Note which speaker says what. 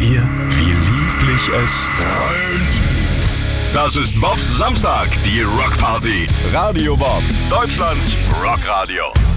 Speaker 1: ihr, wie lieblich es träumt? Das ist Bobs Samstag, die Rockparty. Radio Bob, Deutschlands Rockradio.